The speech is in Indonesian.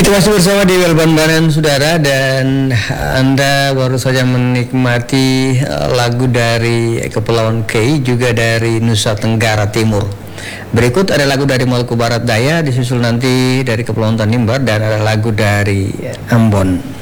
Kita masih bersama di Melbourne Banan, saudara, dan Anda baru saja menikmati lagu dari Kepulauan K, juga dari Nusa Tenggara Timur. Berikut ada lagu dari Maluku Barat Daya, disusul nanti dari Kepulauan Tanimbar, dan ada lagu dari Ambon.